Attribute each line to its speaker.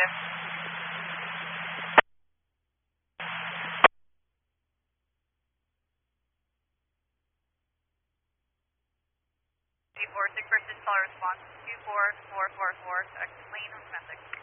Speaker 1: Negative. G4, 6 first installer response, 24444, exit lane, domestic.